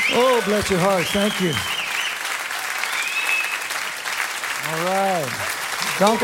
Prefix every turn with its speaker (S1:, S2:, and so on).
S1: Oh, bless your heart. Thank you. All right. Danke.